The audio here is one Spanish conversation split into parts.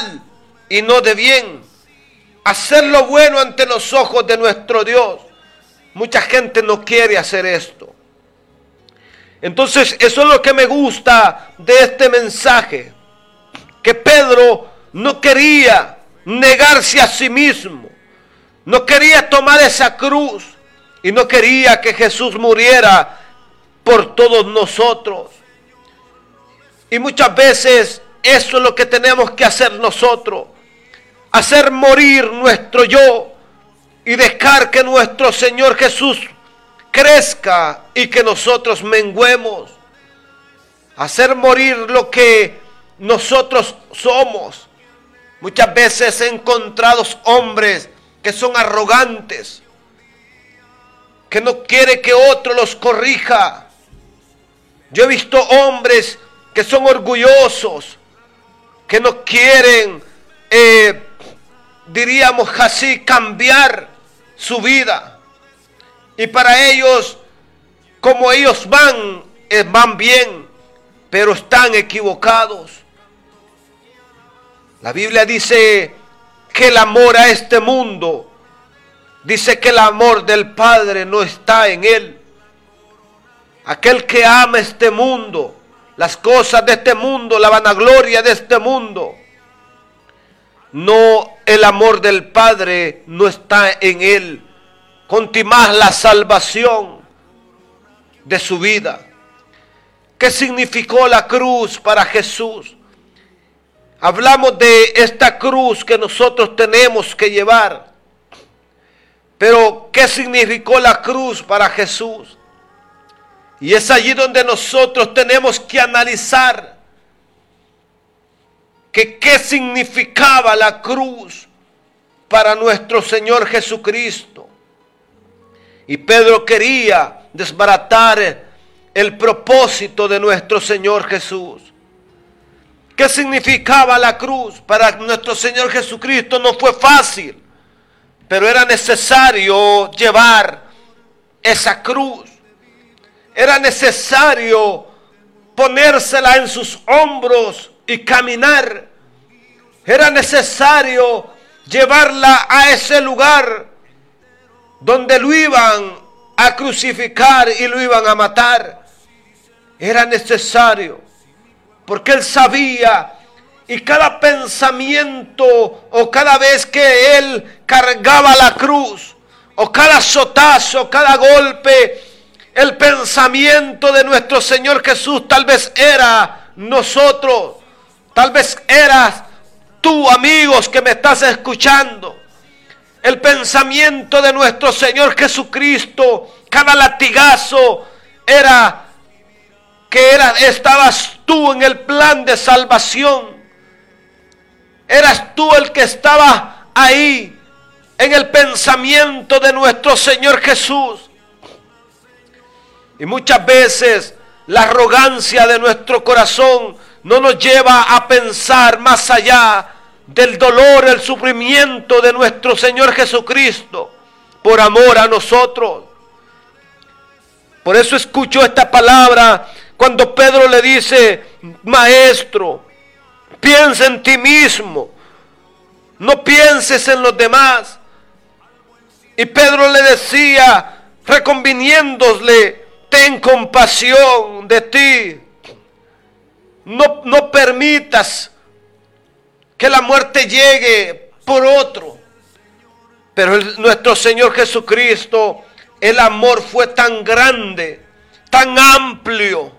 mal y no de bien. Hacer lo bueno ante los ojos de nuestro Dios. Mucha gente no quiere hacer esto. Entonces, eso es lo que me gusta de este mensaje. Que Pedro no quería negarse a sí mismo. No quería tomar esa cruz. Y no quería que Jesús muriera por todos nosotros. Y muchas veces eso es lo que tenemos que hacer nosotros. Hacer morir nuestro yo. Y dejar que nuestro Señor Jesús crezca y que nosotros menguemos. Hacer morir lo que nosotros somos. Muchas veces he encontrado hombres que son arrogantes, que no quiere que otro los corrija. Yo he visto hombres que son orgullosos, que no quieren, diríamos así, cambiar su vida. Y para ellos, como ellos van bien, pero están equivocados. La Biblia dice que el amor a este mundo, dice que el amor del Padre no está en él. Aquel que ama este mundo, las cosas de este mundo, la vanagloria de este mundo, no, el amor del Padre no está en él. Conti más la salvación de su vida. ¿Qué significó la cruz para Jesús? Hablamos de esta cruz que nosotros tenemos que llevar. Pero ¿qué significó la cruz para Jesús? Y es allí donde nosotros tenemos que analizar que qué significaba la cruz para nuestro Señor Jesucristo. Y Pedro quería desbaratar el propósito de nuestro Señor Jesús. ¿Qué significaba la cruz? Para nuestro Señor Jesucristo no fue fácil, pero era necesario llevar esa cruz. Era necesario ponérsela en sus hombros y caminar. Era necesario llevarla a ese lugar donde lo iban a crucificar y lo iban a matar. Era necesario, porque él sabía, y cada pensamiento o cada vez que él cargaba la cruz, o cada azotazo, cada golpe, el pensamiento de nuestro Señor Jesús tal vez era nosotros, tal vez eras tú, amigos que me estás escuchando. El pensamiento de nuestro Señor Jesucristo, cada latigazo era que estabas tú en el plan de salvación. Eras tú el que estaba ahí en el pensamiento de nuestro Señor Jesús. Y muchas veces la arrogancia de nuestro corazón no nos lleva a pensar más allá del dolor, el sufrimiento de nuestro Señor Jesucristo por amor a nosotros. Por eso escucho esta palabra cuando Pedro le dice: maestro, piensa en ti mismo, no pienses en los demás. Y Pedro le decía, reconviniéndole: ten compasión de ti, no permitas que la muerte llegue por otro. Pero nuestro Señor Jesucristo, el amor fue tan grande, tan amplio,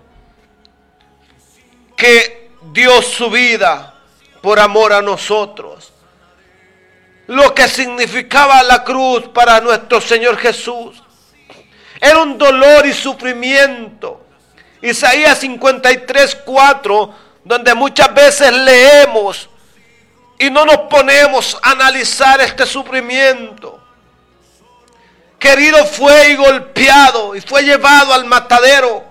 que dio su vida por amor a nosotros. Lo que significaba la cruz para nuestro Señor Jesús era un dolor y sufrimiento. Isaías 53:4, donde muchas veces leemos y no nos ponemos a analizar este sufrimiento. Querido fue y golpeado y fue llevado al matadero.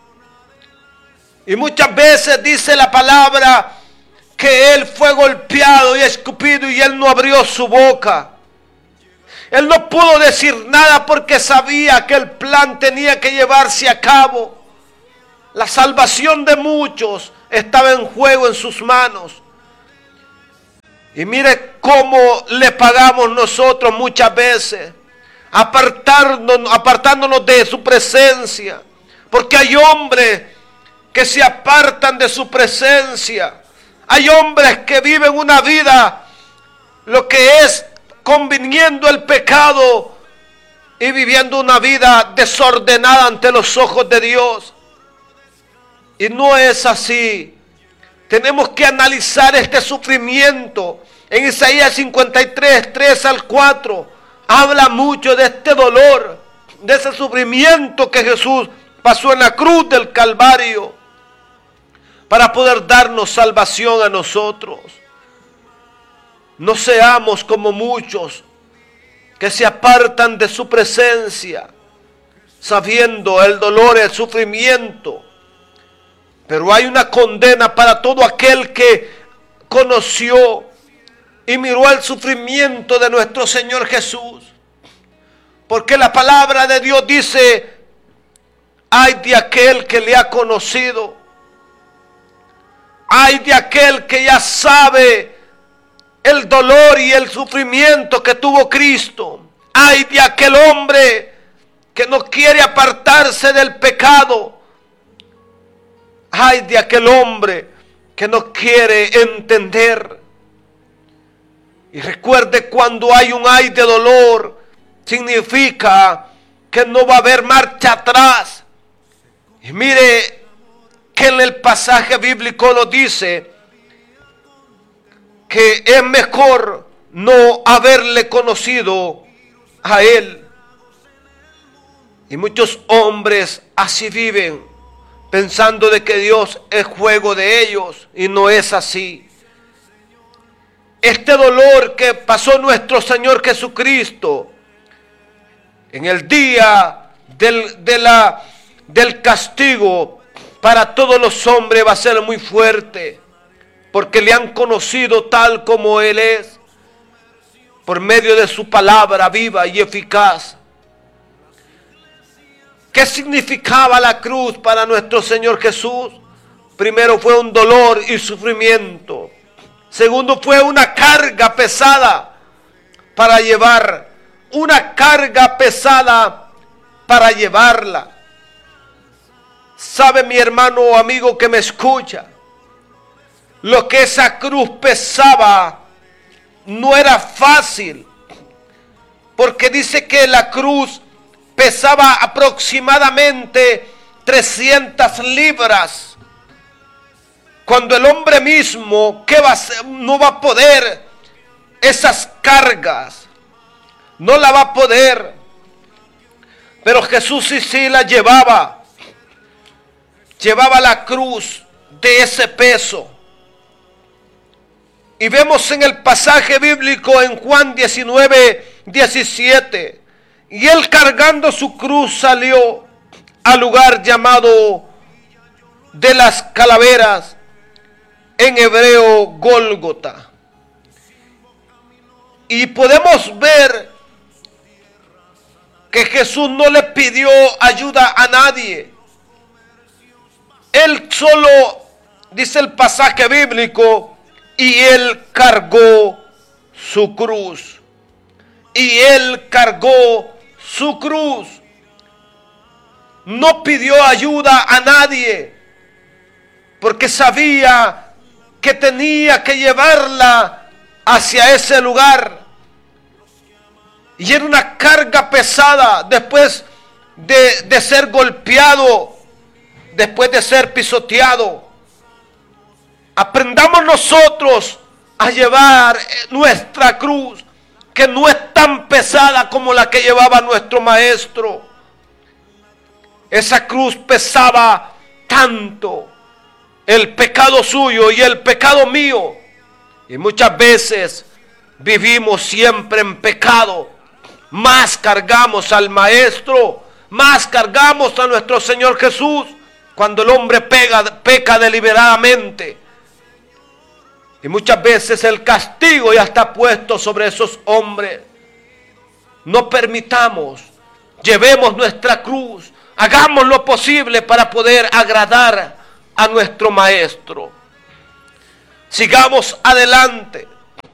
Y muchas veces dice la palabra que él fue golpeado y escupido y él no abrió su boca. Él no pudo decir nada porque sabía que el plan tenía que llevarse a cabo. La salvación de muchos estaba en juego en sus manos. Y mire cómo le pagamos nosotros muchas veces, apartándonos de su presencia. Porque hay hombres que se apartan de su presencia. Hay hombres que viven una vida, lo que es conviniendo el pecado y viviendo una vida desordenada ante los ojos de Dios. Y no es así. Tenemos que analizar este sufrimiento. En Isaías 53, 3 al 4, habla mucho de este dolor, de ese sufrimiento que Jesús pasó en la cruz del Calvario para poder darnos salvación a nosotros. No seamos como muchos que se apartan de su presencia, sabiendo el dolor y el sufrimiento. Pero hay una condena para todo aquel que conoció y miró el sufrimiento de nuestro Señor Jesús. Porque la palabra de Dios dice: ay de aquel que le ha conocido, ay de aquel que ya sabe el dolor y el sufrimiento que tuvo Cristo. Ay de aquel hombre que no quiere apartarse del pecado. Ay de aquel hombre que no quiere entender. Y recuerde, cuando hay un ay de dolor, significa que no va a haber marcha atrás. Y mire que en el pasaje bíblico lo dice, que es mejor no haberle conocido a Él. Y muchos hombres así viven, pensando de que Dios es juego de ellos, y no es así. Este dolor que pasó nuestro Señor Jesucristo en el día del castigo para todos los hombres va a ser muy fuerte, porque le han conocido tal como Él es, por medio de su palabra viva y eficaz. ¿Qué significaba la cruz para nuestro Señor Jesús? Primero fue un dolor y sufrimiento. Segundo fue una carga pesada para llevar. Una carga pesada para llevarla. ¿Sabe, mi hermano o amigo que me escucha? Lo que esa cruz pesaba no era fácil. Porque dice que la cruz pesaba aproximadamente 300 libras. Cuando el hombre mismo, ¿qué va a hacer? No va a poder esas cargas. No la va a poder. Pero Jesús sí la llevaba. Llevaba la cruz de ese peso. Y vemos en el pasaje bíblico en Juan 19, 17. Y él cargando su cruz salió al lugar llamado de las calaveras, en hebreo Gólgota. Y podemos ver que Jesús no le pidió ayuda a nadie. Él solo, dice el pasaje bíblico, y él cargó su cruz. Y él cargó su cruz. No pidió ayuda a nadie, porque sabía que tenía que llevarla hacia ese lugar. Y era una carga pesada después de ser golpeado, después de ser pisoteado. Aprendamos nosotros a llevar nuestra cruz, que no es tan pesada como la que llevaba nuestro maestro. Esa cruz pesaba tanto, el pecado suyo y el pecado mío. Y muchas veces vivimos siempre en pecado. Más cargamos al Maestro, más cargamos a nuestro Señor Jesús cuando el hombre peca deliberadamente. Y muchas veces el castigo ya está puesto sobre esos hombres. No permitamos, llevemos nuestra cruz, hagamos lo posible para poder agradar a nuestro Maestro. Sigamos adelante.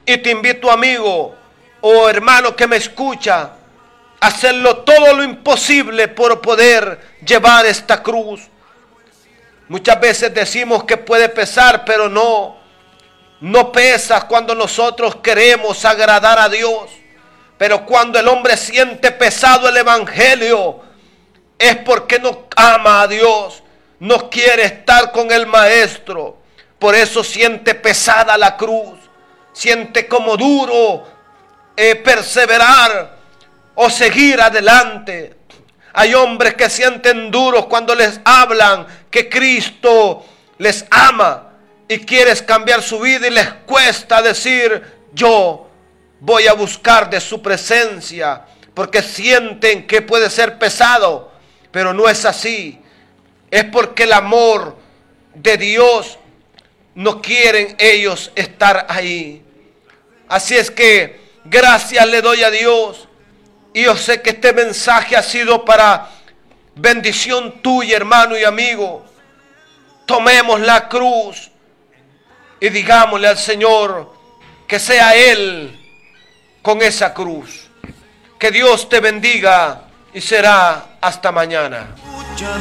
Y te invito, amigo o hermano que me escucha, a hacerlo todo lo imposible por poder llevar esta cruz. Muchas veces decimos que puede pesar, pero no pesa cuando nosotros queremos agradar a Dios. Pero cuando el hombre siente pesado el evangelio, es porque no ama a Dios, no quiere estar con el Maestro. Por eso siente pesada la cruz, siente como duro perseverar o seguir adelante. Hay hombres que sienten duros cuando les hablan que Cristo les ama y quieres cambiar su vida y les cuesta decir: yo voy a buscar de su presencia, porque sienten que puede ser pesado, pero no es así. Es porque el amor de Dios no quieren ellos estar ahí. Así es que gracias le doy a Dios. Y yo sé que este mensaje ha sido para bendición tuya, hermano y amigo. Tomemos la cruz y digámosle al Señor que sea Él con esa cruz. Que Dios te bendiga y será hasta mañana.